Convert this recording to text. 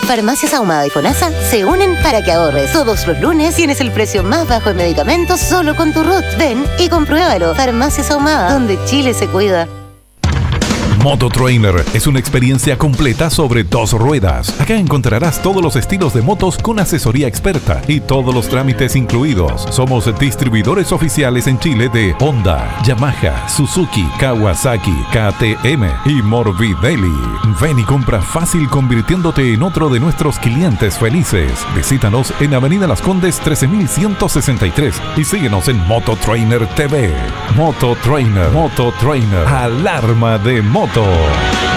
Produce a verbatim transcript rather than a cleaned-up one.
Farmacias Ahumada y FONASA se unen para que ahorres. Todos los lunes tienes el precio más bajo en medicamentos solo con tu R U T. Ven y compruébalo. Farmacias Ahumada, donde Chile se cuida. Mototrainer es una experiencia completa sobre dos ruedas. Acá encontrarás todos los estilos de motos con asesoría experta y todos los trámites incluidos. Somos distribuidores oficiales en Chile de Honda, Yamaha, Suzuki, Kawasaki, K T M y Morbidelli. Ven y compra fácil convirtiéndote en otro de nuestros clientes felices. Visítanos en Avenida Las Condes trece mil ciento sesenta y tres y síguenos en Mototrainer T V. Mototrainer, Mototrainer, alarma de moto.